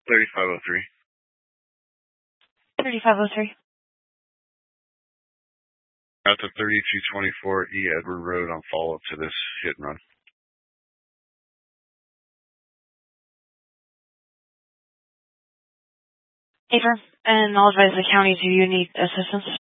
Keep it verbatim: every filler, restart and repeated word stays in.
thirty-five oh three. thirty-five oh three. At the thirty-two twenty-four E. Edward Road on follow-up to this hit and run. Affirm. And I'll advise the county, do you need assistance?